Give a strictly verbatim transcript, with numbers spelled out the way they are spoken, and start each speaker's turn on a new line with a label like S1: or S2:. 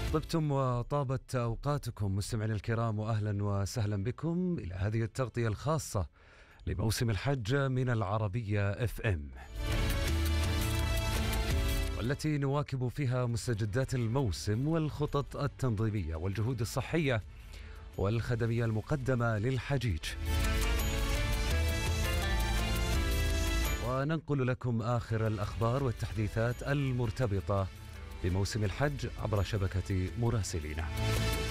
S1: طبتم وطابت أوقاتكم مستمعينا الكرام، وأهلا وسهلا بكم إلى هذه التغطية الخاصة لموسم الحج من العربية اف ام، والتي نواكب فيها مستجدات الموسم والخطط التنظيمية والجهود الصحية والخدمية المقدمة للحجيج، وننقل لكم آخر الأخبار والتحديثات المرتبطة بموسم الحج عبر شبكة مراسلينا.